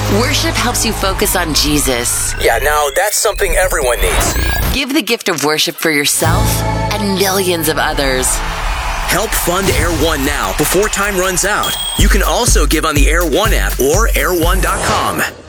Worship helps you focus on Jesus. Yeah, now that's something everyone needs. Give the gift of worship for yourself and millions of others. Help fund Air One now before time runs out. You can also give on the Air One app or air1.com.